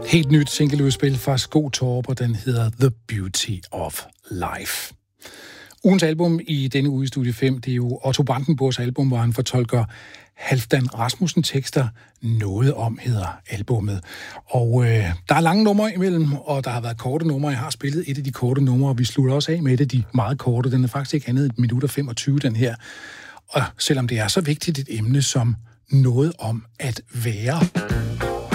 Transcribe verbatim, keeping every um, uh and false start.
Helt nyt singleudspil fra Skotorp, og den hedder The Beauty of Life. Ugens album i denne uge i Studie fem, det er jo Otto Brandenburgs album, hvor han fortolker Halfdan Rasmussen tekster. Noget om hedder albummet. Og øh, der er lange numre imellem, og der har været korte numre. Jeg har spillet et af de korte numre, og vi slutter også af med et af de meget korte. Den er faktisk ikke andet et minut og femogtyve, den her. Og selvom det er så vigtigt et emne som noget om at være...